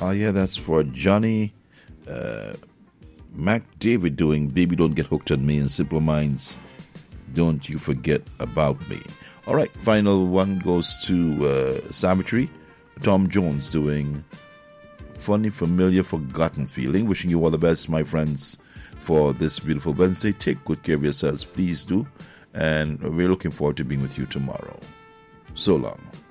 Yeah, that's for Johnny McDavid doing Baby Don't Get Hooked on Me, and Simple Minds, Don't You Forget About Me. All right, final one goes to Savagery. Tom Jones doing Funny, Familiar, Forgotten Feeling. Wishing you all the best, my friends, for this beautiful Wednesday. Take good care of yourselves, please do. And we're looking forward to being with you tomorrow. So long.